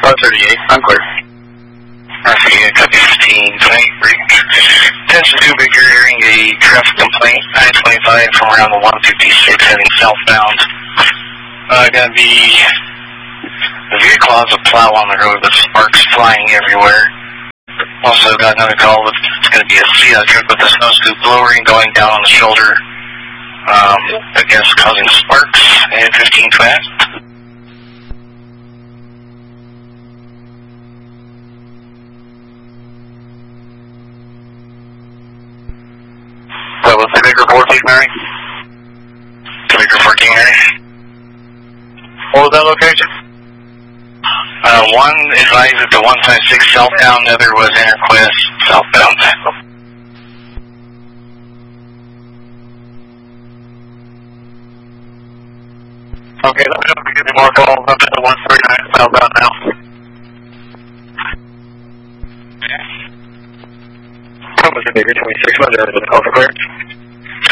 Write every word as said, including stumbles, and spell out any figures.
five thirty-eight, I'm clear. R C A, copy fifteen twenty-three. Attention to Baker, hearing a traffic complaint, nine twenty-five from around the one fifty-six heading southbound. Uh, gonna be a vehicle has a plow on the road with sparks flying everywhere. Also got another call with, it's gonna be a C I truck with a snow scoop lowering going down on the shoulder. Um, I guess causing sparks, and fifteen twenty. That was the Baker fourteen, Mary? Baker fourteen, Mary. What was that location? Uh, one advised at the one five six southbound, the other was Interquest southbound. Okay, let me know if you get any more calls. I'm at the one thirty-nine southbound now. That was the Baker twenty-six, was there a call for clearance?